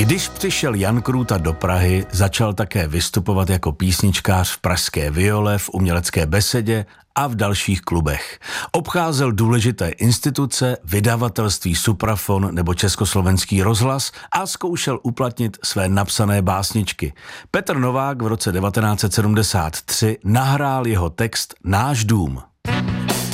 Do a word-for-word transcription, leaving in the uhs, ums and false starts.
Když přišel Jan Krůta do Prahy, začal také vystupovat jako písničkář v Pražské Viole, v Umělecké besedě a v dalších klubech. Obcházel důležité instituce, vydavatelství Suprafon nebo Československý rozhlas a zkoušel uplatnit své napsané básničky. Petr Novák v roce devatenáct set sedmdesát tři nahrál jeho text Náš dům.